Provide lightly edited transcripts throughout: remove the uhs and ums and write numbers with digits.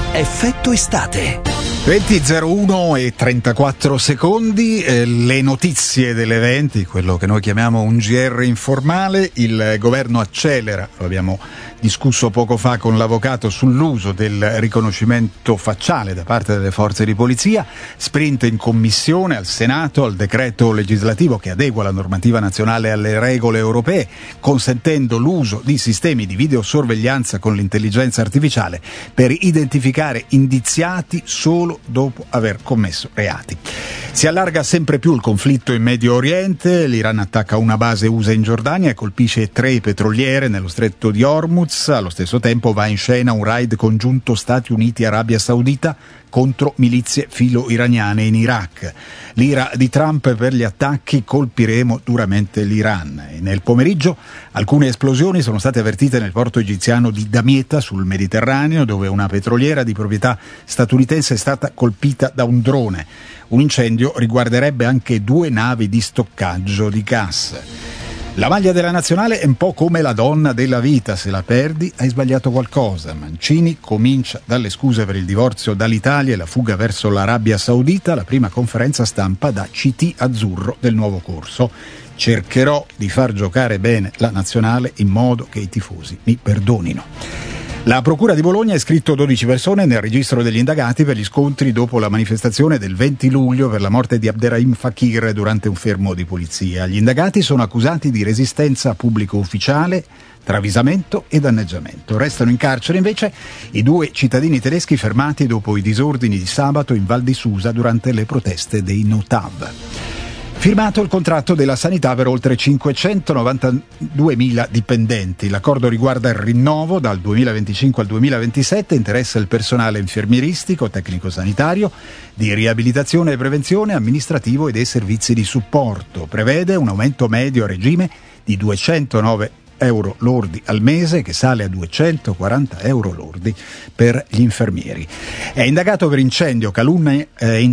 Effetto estate. 20:01 e 34 secondi, le notizie delle 20, quello che noi chiamiamo un GR informale. Il governo accelera, lo abbiamo discusso poco fa con l'avvocato, sull'uso del riconoscimento facciale da parte delle forze di polizia, sprint in commissione al Senato al decreto legislativo che adegua la normativa nazionale alle regole europee, consentendo l'uso di sistemi di videosorveglianza con l'intelligenza artificiale per identificare indiziati solo dopo aver commesso reati. Si allarga sempre più il conflitto in Medio Oriente, l'Iran attacca una base USA in Giordania e colpisce 3 petroliere nello stretto di Hormuz. Allo stesso tempo va in scena un raid congiunto Stati Uniti-Arabia Saudita contro milizie filo-iraniane in Iraq. L'ira di Trump per gli attacchi: colpiremo duramente l'Iran. E nel pomeriggio alcune esplosioni sono state avvertite nel porto egiziano di Damietta sul Mediterraneo, dove una petroliera di proprietà statunitense è stata colpita da un drone. Un incendio riguarderebbe anche 2 navi di stoccaggio di gas. La maglia della nazionale è un po' come la donna della vita: se la perdi hai sbagliato qualcosa. Mancini comincia dalle scuse per il divorzio dall'Italia e la fuga verso l'Arabia Saudita, la prima conferenza stampa da CT azzurro del nuovo corso. Cercherò di far giocare bene la nazionale in modo che i tifosi mi perdonino. La Procura di Bologna ha iscritto 12 persone nel registro degli indagati per gli scontri dopo la manifestazione del 20 luglio per la morte di Abderrahim Fakir durante un fermo di polizia. Gli indagati sono accusati di resistenza a pubblico ufficiale, travisamento e danneggiamento. Restano in carcere invece i 2 cittadini tedeschi fermati dopo i disordini di sabato in Val di Susa durante le proteste dei Notav. Firmato il contratto della sanità per oltre 592.000 dipendenti. L'accordo riguarda il rinnovo dal 2025 al 2027, interessa il personale infermieristico, tecnico-sanitario, di riabilitazione e prevenzione, amministrativo e dei servizi di supporto. Prevede un aumento medio a regime di 209 euro lordi al mese, che sale a 240 euro lordi per gli infermieri. È indagato per incendio, calunnia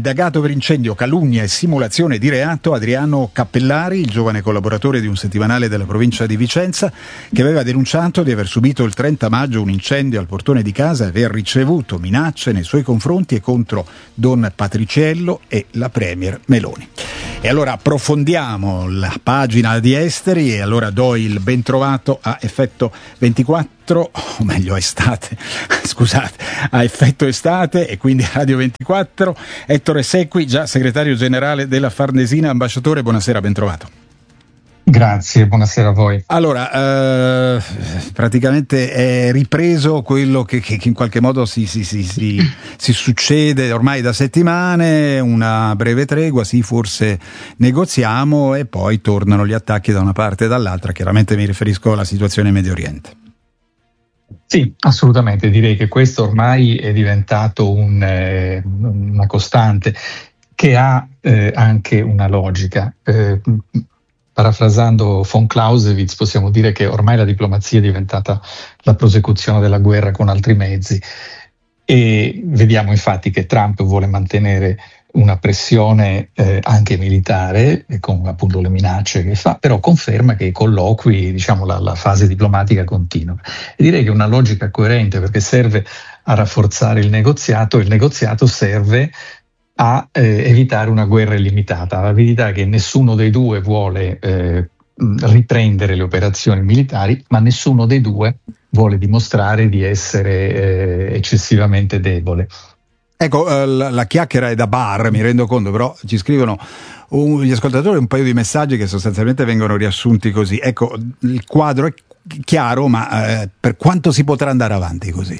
e simulazione di reato Adriano Cappellari, il giovane collaboratore di un settimanale della provincia di Vicenza, che aveva denunciato di aver subito il 30 maggio un incendio al portone di casa e aver ricevuto minacce nei suoi confronti e contro Don Patriciello e la Premier Meloni. E allora approfondiamo la pagina di esteri e allora do il ben trovato a Effetto 24, o meglio a Effetto Estate e quindi Radio 24, Ettore Secqui, già segretario generale della Farnesina. Ambasciatore, buonasera, ben trovato. Grazie, buonasera a voi. Allora, praticamente è ripreso quello che in qualche modo si succede ormai da settimane, una breve tregua, sì, forse negoziamo, e poi tornano gli attacchi da una parte e dall'altra. Chiaramente mi riferisco alla situazione in Medio Oriente. Sì, assolutamente, direi che questo ormai è diventato una costante che ha anche una logica. Parafrasando von Clausewitz, possiamo dire che ormai la diplomazia è diventata la prosecuzione della guerra con altri mezzi, e vediamo infatti che Trump vuole mantenere una pressione anche militare, con appunto le minacce che fa, però conferma che i colloqui, diciamo la fase diplomatica continua. E direi che è una logica coerente, perché serve a rafforzare il negoziato serve a evitare una guerra illimitata. La verità è che nessuno dei due vuole riprendere le operazioni militari, ma nessuno dei due vuole dimostrare di essere eccessivamente debole. Ecco, la chiacchiera è da bar, mi rendo conto, però ci scrivono gli ascoltatori un paio di messaggi che sostanzialmente vengono riassunti così. Ecco, il quadro è chiaro, ma per quanto si potrà andare avanti così?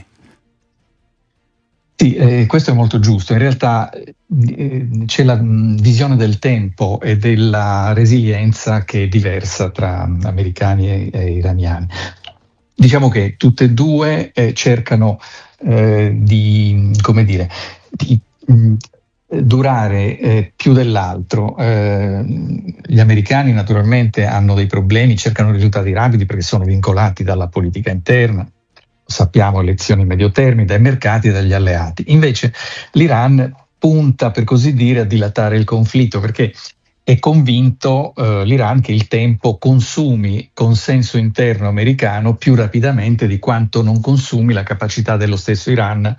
Sì, questo è molto giusto. In realtà c'è la visione del tempo e della resilienza che è diversa tra americani e iraniani. Diciamo che tutte e due cercano di durare più dell'altro. Gli americani naturalmente hanno dei problemi, cercano risultati rapidi perché sono vincolati dalla politica interna. Sappiamo, elezioni medio termine, dai mercati e dagli alleati. Invece l'Iran punta, per così dire, a dilatare il conflitto, perché è convinto l'Iran che il tempo consumi consenso interno americano più rapidamente di quanto non consumi la capacità dello stesso Iran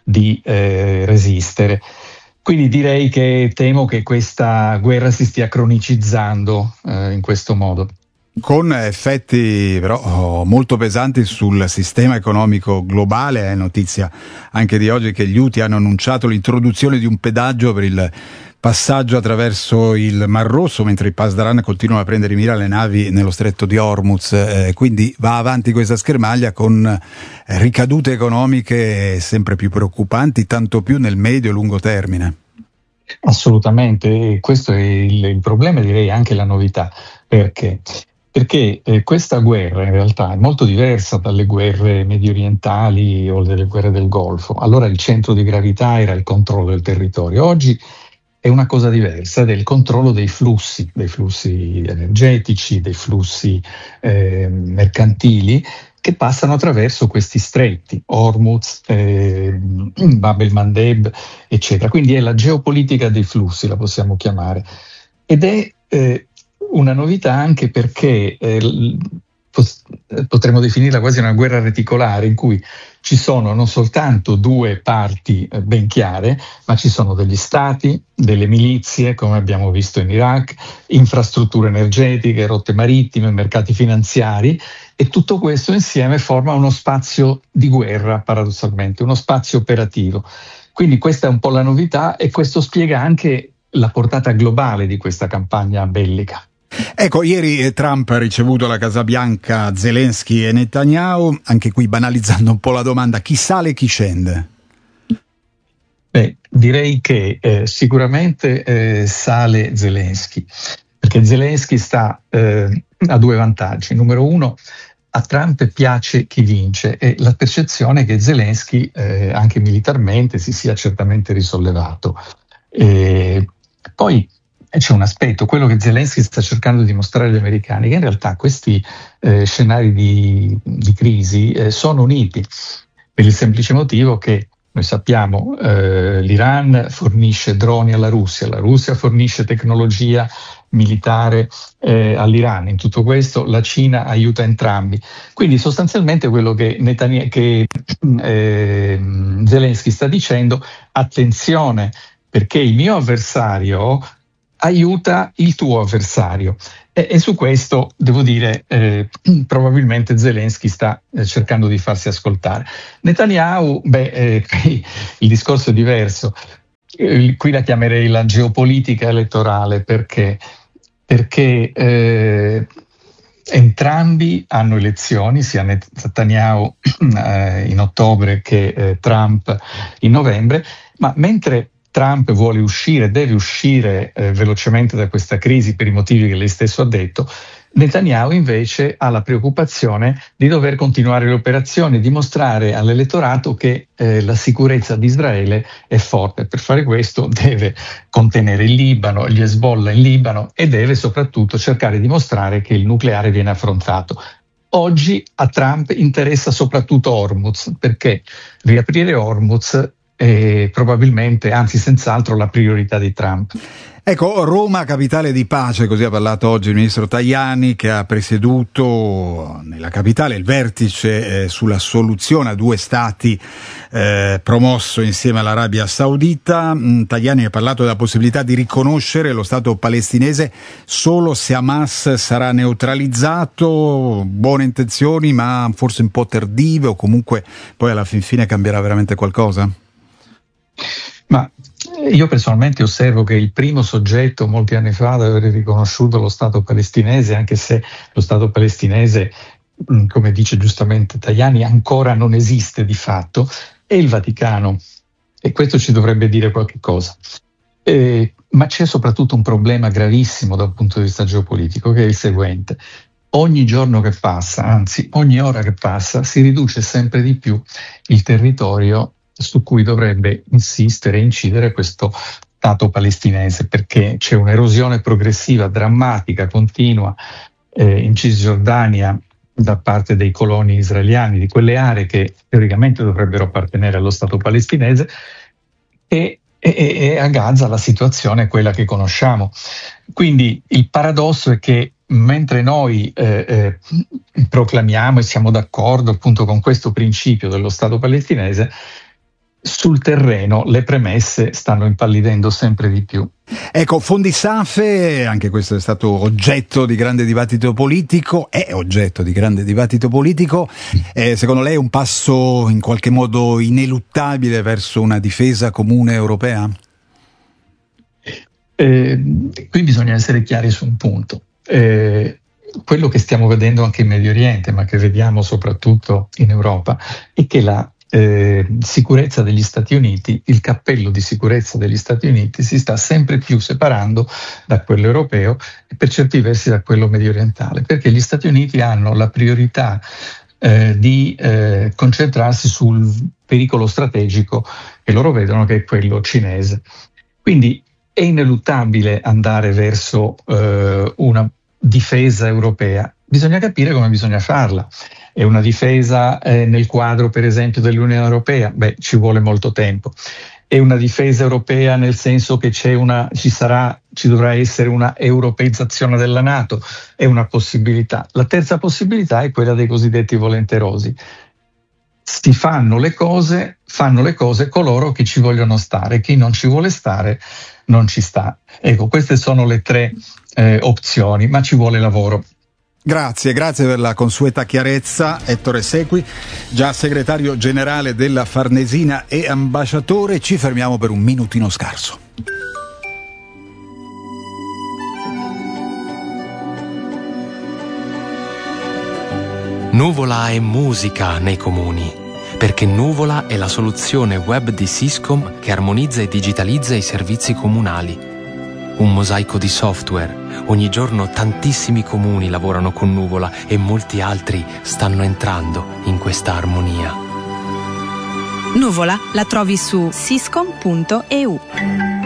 di resistere. Quindi direi che temo che questa guerra si stia cronicizzando in questo modo. Con effetti però molto pesanti sul sistema economico globale. È notizia anche di oggi che gli Houthi hanno annunciato l'introduzione di un pedaggio per il passaggio attraverso il Mar Rosso, mentre i Pasdaran continuano a prendere in mira le navi nello stretto di Hormuz, quindi va avanti questa schermaglia con ricadute economiche sempre più preoccupanti, tanto più nel medio e lungo termine. Assolutamente, questo è il problema, direi anche la novità. Perché? Perché questa guerra in realtà è molto diversa dalle guerre mediorientali o delle guerre del Golfo. Allora il centro di gravità era il controllo del territorio. Oggi è una cosa diversa, ed è il controllo dei flussi energetici, dei flussi mercantili che passano attraverso questi stretti, Hormuz, Bab el-Mandeb, eccetera. Quindi è la geopolitica dei flussi, la possiamo chiamare. Ed è una novità anche perché potremmo definirla quasi una guerra reticolare in cui ci sono non soltanto due parti ben chiare, ma ci sono degli stati, delle milizie, come abbiamo visto in Iraq, infrastrutture energetiche, rotte marittime, mercati finanziari, e tutto questo insieme forma uno spazio di guerra, paradossalmente, uno spazio operativo. Quindi questa è un po' la novità, e questo spiega anche la portata globale di questa campagna bellica. Ecco, ieri Trump ha ricevuto alla Casa Bianca Zelensky e Netanyahu, anche qui banalizzando un po' la domanda: chi sale e chi scende? Direi che sicuramente sale Zelensky, perché Zelensky ha due vantaggi. Numero uno, a Trump piace chi vince, e la percezione è che Zelensky anche militarmente si sia certamente risollevato. Poi c'è un aspetto, quello che Zelensky sta cercando di dimostrare agli americani, che in realtà questi scenari di crisi sono uniti, per il semplice motivo che noi sappiamo l'Iran fornisce droni alla Russia fornisce tecnologia militare all'Iran. In tutto questo la Cina aiuta entrambi. Quindi sostanzialmente quello che Zelensky sta dicendo: attenzione, perché il mio avversario aiuta il tuo avversario. E su questo devo dire probabilmente Zelensky sta cercando di farsi ascoltare. Netanyahu, il discorso è diverso. Qui la chiamerei la geopolitica elettorale, perché entrambi hanno elezioni, sia Netanyahu in ottobre che Trump in novembre, ma mentre Trump deve uscire velocemente da questa crisi per i motivi che lei stesso ha detto, Netanyahu invece ha la preoccupazione di dover continuare le operazioni, dimostrare all'elettorato che la sicurezza di Israele è forte. Per fare questo deve contenere il Libano, gli Hezbollah in Libano, e deve soprattutto cercare di dimostrare che il nucleare viene affrontato. Oggi a Trump interessa soprattutto Hormuz, perché riaprire Hormuz è probabilmente, anzi senz'altro, la priorità di Trump. Ecco, Roma, capitale di pace, così ha parlato oggi il ministro Tajani, che ha presieduto nella capitale il vertice sulla soluzione a due stati promosso insieme all'Arabia Saudita. Tajani ha parlato della possibilità di riconoscere lo Stato palestinese solo se Hamas sarà neutralizzato. Buone intenzioni, ma forse un po' tardive, o comunque poi alla fin fine cambierà veramente qualcosa? Ma io personalmente osservo che il primo soggetto molti anni fa ad aver riconosciuto lo Stato palestinese, anche se lo Stato palestinese, come dice giustamente Tajani, ancora non esiste di fatto, è il Vaticano, e questo ci dovrebbe dire qualche cosa. Ma c'è soprattutto un problema gravissimo dal punto di vista geopolitico, che è il seguente: ogni giorno che passa, anzi ogni ora che passa, si riduce sempre di più il territorio su cui dovrebbe insistere e incidere questo Stato palestinese, perché c'è un'erosione progressiva, drammatica, continua in Cisgiordania da parte dei coloni israeliani di quelle aree che teoricamente dovrebbero appartenere allo Stato palestinese, e a Gaza la situazione è quella che conosciamo. Quindi il paradosso è che mentre noi proclamiamo e siamo d'accordo appunto con questo principio dello Stato palestinese, sul terreno le premesse stanno impallidendo sempre di più. Ecco, fondi SAFE, anche questo è stato oggetto di grande dibattito politico, è oggetto di grande dibattito politico. Secondo lei è un passo in qualche modo ineluttabile verso una difesa comune europea? Qui bisogna essere chiari su un punto. Quello che stiamo vedendo anche in Medio Oriente, ma che vediamo soprattutto in Europa, è che la sicurezza degli Stati Uniti, il cappello di sicurezza degli Stati Uniti si sta sempre più separando da quello europeo e per certi versi da quello medio orientale, perché gli Stati Uniti hanno la priorità di concentrarsi sul pericolo strategico che loro vedono, che è quello cinese. Quindi è ineluttabile andare verso una difesa europea. Bisogna capire come bisogna farla. È una difesa nel quadro, per esempio, dell'Unione Europea? Ci vuole molto tempo. È una difesa europea nel senso che ci dovrà essere una europeizzazione della NATO? È una possibilità. La terza possibilità è quella dei cosiddetti volenterosi. Si fanno le cose coloro che ci vogliono stare, chi non ci vuole stare non ci sta. Ecco, queste sono le tre opzioni, ma ci vuole lavoro. Grazie per la consueta chiarezza, Ettore Sequi, già segretario generale della Farnesina e ambasciatore. Ci fermiamo per un minutino scarso. Nuvola è musica nei comuni, perché Nuvola è la soluzione web di Syscom che armonizza e digitalizza i servizi comunali. Un mosaico di software. Ogni giorno tantissimi comuni lavorano con Nuvola e molti altri stanno entrando in questa armonia. Nuvola la trovi su syscom.eu.